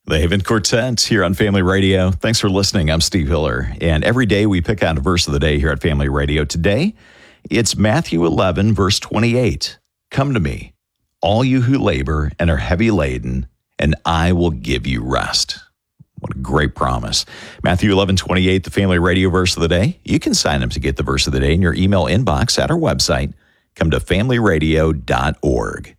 The Haven Quartet here on Family Radio. Thanks for listening. I'm Steve Hiller, and every day we pick out a verse of the day here at Family Radio. Today, it's Matthew 11, verse 28. Come to me, all you who labor and are heavy laden, and I will give you rest. What a great promise. Matthew 11, 28, the Family Radio verse of the day. You can sign up to get the verse of the day in your email inbox at our website. Come to familyradio.org.